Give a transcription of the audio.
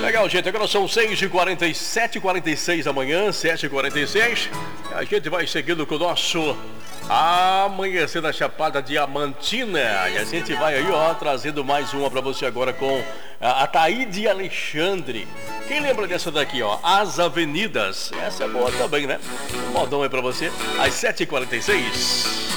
Legal, gente. Agora são 6h47, 46 da manhã, 7h46. A gente vai seguindo com o nosso Amanhecer da Chapada Diamantina. E a gente vai aí, ó, trazendo mais uma pra você agora com a Taíde Alexandre. Quem lembra dessa daqui, ó? As Avenidas. Essa é boa também, né? Um modão aí pra você. Às 7h46.